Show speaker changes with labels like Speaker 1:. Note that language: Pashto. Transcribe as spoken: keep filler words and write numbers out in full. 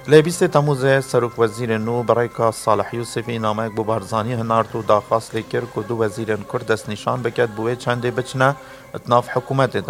Speaker 1: لی بیست تموز سروک وزیر نو برای صالح یوسفی نامه بو بارزانی هنارت و داخواست لیکر که دو وزیر کرد دست نشان بکد بوی چنده بچنه اتناف حکومت